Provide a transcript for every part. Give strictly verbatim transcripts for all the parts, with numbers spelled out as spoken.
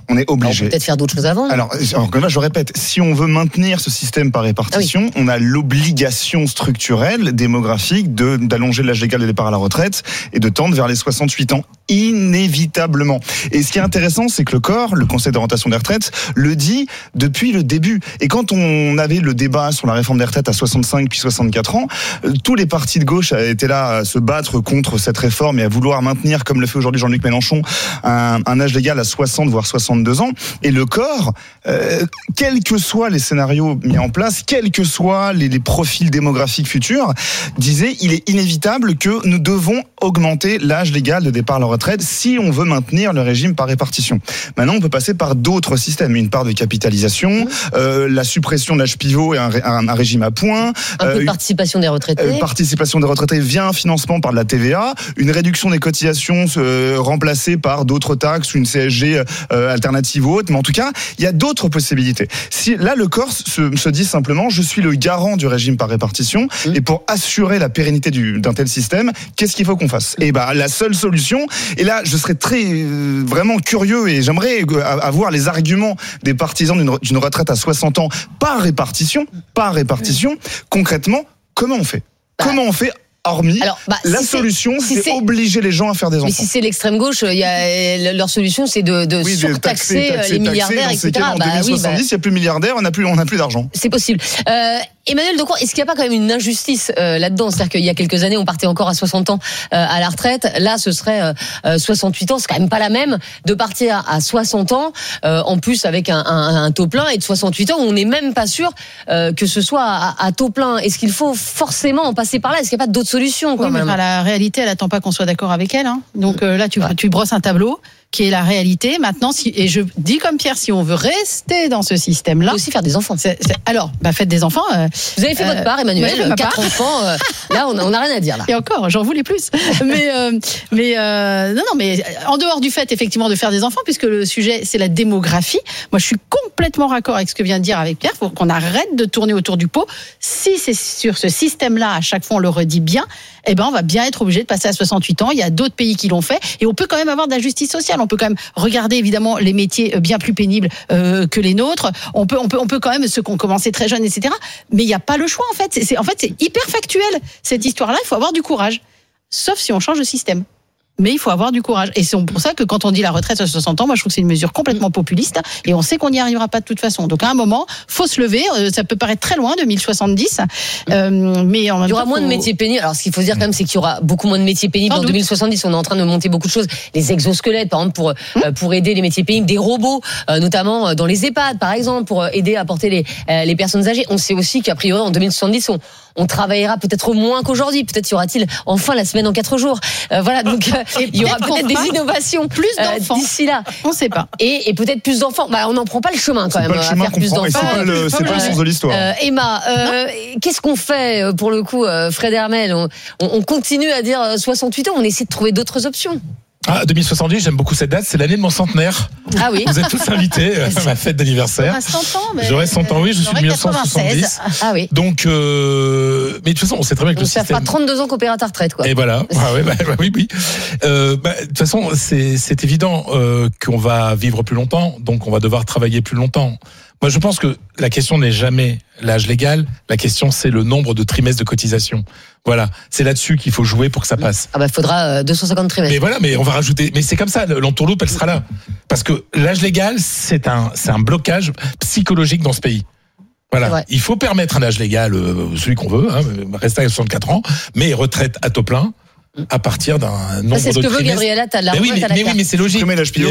On est obligé. On peut peut-être faire d'autres choses avant. Alors, alors là, je répète, si on veut maintenir ce système par répartition, ah oui. on a l'obligation structurelle, démographique, de, d'allonger l'âge légal de départ à la retraite et de tendre vers les soixante-huit ans, inévitablement. Et ce qui est intéressant, c'est que le corps, le Conseil d'orientation des retraites, le dit depuis le début. Et quand on avait le débat sur la réforme des retraites à soixante-cinq puis soixante-quatre ans, tous les partis de gauche étaient là à se battre contre cette réforme et à vouloir maintenir, comme le fait aujourd'hui Jean-Luc Mélenchon, un, un âge légal à soixante voire soixante-deux ans. Et le corps, euh, quels que soient les scénarios mis en place, quels que soient les, les profils démographiques futurs, disait il est inévitable que nous devons augmenter l'âge légal de départ à la retraite si on veut maintenir le régime par répartition. Maintenant, on peut passer par d'autres systèmes, une part de capitalisation, euh, la suppression de l'âge pivot et un, un, un régime à points, un peu de participation des retraités, euh, participation des retraités via un financement par de la T V A, une réduction des cotisations euh, remplacée par d'autres taxes ou une C S G euh, alternative ou autre. Mais en tout cas, il y a d'autres possibilités. Si là, le corps se, se dit simplement, je suis le garant du régime par répartition, mmh. et pour assurer la pérennité du, d'un tel système, qu'est-ce qu'il faut qu'on fasse ? Et bah, la seule solution, et là, je serais très euh, vraiment curieux et j'aimerais avoir les arguments des partisans d'une, d'une retraite à soixante ans par répartition, par répartition. Mmh. Concrètement, comment on fait ? Bah. Comment on fait ? Hormis, Alors, bah, la si solution, c'est, si c'est obliger les gens à faire des enfants. Mais si c'est l'extrême gauche, il y a, leur solution, c'est de, de oui, surtaxer taxer, taxer, les milliardaires, taxer, et cetera. En bah, deux mille soixante-dix, il oui, bah... n'y a plus de milliardaires, on n'a plus, on n'a plus d'argent. C'est possible. Euh, Emmanuel Decroix, est-ce qu'il n'y a pas quand même une injustice euh, là-dedans ? C'est-à-dire qu'il y a quelques années, on partait encore à soixante ans euh, à la retraite. Là, ce serait euh, soixante-huit ans. C'est quand même pas la même de partir à soixante ans, euh, en plus avec un, un, un taux plein, et de soixante-huit ans où on n'est même pas sûr euh, que ce soit à, à taux plein. Est-ce qu'il faut forcément en passer par là ? Est-ce qu'il n'y a pas d'autres solutions quand oui, même ? Mais la réalité, elle attend pas qu'on soit d'accord avec elle. Hein. Donc euh, là, tu, tu brosses un tableau qui est la réalité. Maintenant, si, et je dis comme Pierre, si on veut rester dans ce système-là, il faut aussi faire des enfants. C'est, c'est, alors, bah faites des enfants. Euh, Vous avez fait euh, votre part, Emmanuel. Quatre enfants. Euh, là, on n'a rien à dire là. Et encore, j'en voulais plus. mais, euh, mais euh, non, non, mais en dehors du fait effectivement de faire des enfants, puisque le sujet c'est la démographie. Moi, je suis complètement raccord avec ce que vient de dire avec Pierre. Faut qu'on arrête de tourner autour du pot. Si c'est sur ce système-là, à chaque fois on le redit bien, eh ben on va bien être obligé de passer à soixante-huit ans. Il y a d'autres pays qui l'ont fait, et on peut quand même avoir de la justice sociale. On peut quand même regarder évidemment les métiers bien plus pénibles euh, que les nôtres. On peut, on peut, on peut quand même ceux qui ont commencé très jeunes, et cetera. Mais il n'y a pas le choix en fait. C'est, c'est, en fait, c'est hyper factuel cette histoire-là. Il faut avoir du courage, sauf si on change de système. Mais il faut avoir du courage. Et c'est pour ça que quand on dit la retraite à soixante ans, moi je trouve que c'est une mesure complètement populiste et on sait qu'on n'y arrivera pas de toute façon. Donc à un moment, faut se lever. Ça peut paraître très loin, deux mille soixante-dix, euh, mais en même il y aura temps, moins faut... de métiers pénibles. Alors ce qu'il faut dire quand même, c'est qu'il y aura beaucoup moins de métiers pénibles en deux mille soixante-dix. On est en train de monter beaucoup de choses. Les exosquelettes, par exemple, pour mmh. euh, pour aider les métiers pénibles, des robots, euh, notamment dans les EHPAD, par exemple, pour aider à porter les euh, les personnes âgées. On sait aussi qu'a priori en deux mille soixante-dix, on on travaillera peut-être moins qu'aujourd'hui. Peut-être y aura-t-il enfin la semaine en quatre jours. Euh, voilà, donc euh, il y aura peut-être des innovations plus d'enfants euh, d'ici là. On ne sait pas. Et, et peut-être plus d'enfants. Bah, on n'en prend pas le chemin quand c'est même. Pas le chemin à faire plus prend, d'enfants. C'est pas le, c'est pas le sens de l'histoire. Euh, Emma, euh, qu'est-ce qu'on fait pour le coup, euh, Fred Hermel ? on, on continue à dire soixante-huit ans. On essaie de trouver d'autres options. Ah, deux mille soixante-dix, j'aime beaucoup cette date, c'est l'année de mon centenaire. Ah oui. Vous êtes tous invités à ma fête d'anniversaire. cent ans, mais J'aurai cent ans, oui, je suis mille neuf cent soixante-dix. Ah oui. Donc, euh, mais de toute façon, on sait très bien que le système. Ça fera trente-deux ans qu'on paiera ta retraite, quoi. Et voilà. Ah ouais, bah, bah, oui, oui. Euh, bah, de toute façon, c'est, c'est évident euh, qu'on va vivre plus longtemps, donc on va devoir travailler plus longtemps. Moi, je pense que la question n'est jamais l'âge légal. La question, c'est le nombre de trimestres de cotisation. Voilà, c'est là-dessus qu'il faut jouer pour que ça passe. Ah bah, faudra deux cent cinquante trimestres. Mais voilà, mais on va rajouter. Mais c'est comme ça, l'entourloupe, elle sera là. Parce que l'âge légal, c'est un, c'est un blocage psychologique dans ce pays. Voilà, il faut permettre un âge légal, euh, celui qu'on veut, hein, rester à soixante-quatre ans, mais retraite à taux plein. À partir d'un nombre de trimestres. C'est ce que veut Gabriel Attal. Mais oui, mais, mais, oui, mais c'est logique.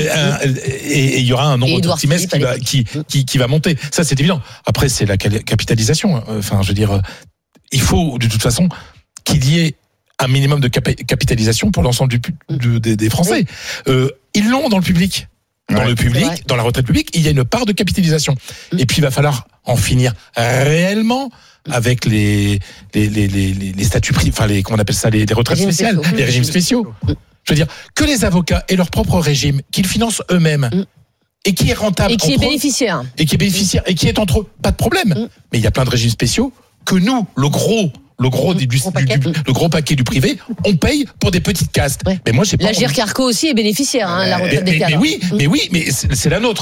Et il y aura un nombre de trimestres qui va, qui, qui, qui va monter. Ça, c'est évident. Après, c'est la capitalisation. Enfin, je veux dire, il faut, de toute façon, qu'il y ait un minimum de capitalisation pour l'ensemble du, du, des, des Français. Euh, ils l'ont dans le public. Dans ouais, le public, dans la retraite publique, il y a une part de capitalisation. Mmh. Et puis, il va falloir en finir réellement avec les les les les, les statuts privés, enfin les comment on appelle ça, les, les retraites régimes spéciales, spéciaux. les régimes spéciaux. Mmh. Je veux dire que les avocats aient leur propre régime, qu'ils financent eux-mêmes. Mmh. Et qui est rentable et qui est entre bénéficiaire eux, et qui est bénéficiaire et qui est entre eux, pas de problème. Mmh. Mais il y a plein de régimes spéciaux que nous, le gros le gros, mmh, du, gros du, du, le gros paquet du privé, on paye pour des petites castes. Ouais. Mais moi, j'ai pas. La G I R C A R C O aussi est bénéficiaire, hein, euh, la retraite mais, des cadres. Mais oui, mmh. mais oui, mais c'est, c'est la nôtre.